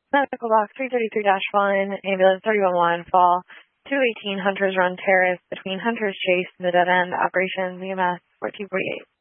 Medical box 333-1, ambulance 31-1, fall 218 Hunters Run Terrace between Hunters Chase and the Dead End, operations EMS 1448.